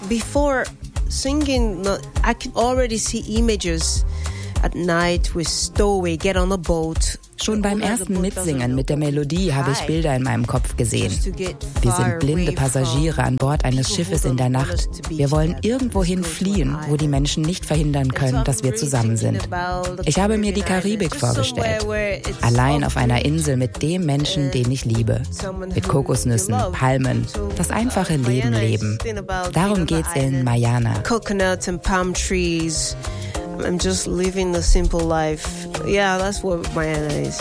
before singing, I could already see images at night with stowaway, get on a boat. Schon beim ersten Mitsingen mit der Melodie habe ich Bilder in meinem Kopf gesehen. Wir sind blinde Passagiere an Bord eines Schiffes in der Nacht. Wir wollen irgendwohin fliehen, wo die Menschen nicht verhindern können, dass wir zusammen sind. Ich habe mir die Karibik vorgestellt. Allein auf einer Insel mit dem Menschen, den ich liebe. Mit Kokosnüssen, Palmen, das einfache Leben leben. Darum geht's in Mayana. Coconuts and palm trees. I'm just living the simple life. Yeah, that's what Mayana is.